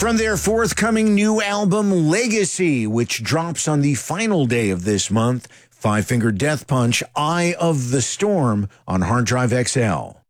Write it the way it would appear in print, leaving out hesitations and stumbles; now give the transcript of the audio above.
From their forthcoming new album, Legacy, which drops on the final day of this month, Five Finger Death Punch, Eye of the Storm on Hard Drive XL.